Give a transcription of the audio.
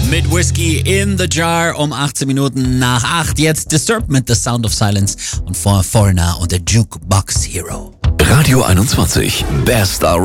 Mit Whiskey in the Jar um 18 Minuten nach 8. Jetzt Disturbed mit The Sound of Silence und vor Foreigner und der Jukebox Hero. Radio 21, Best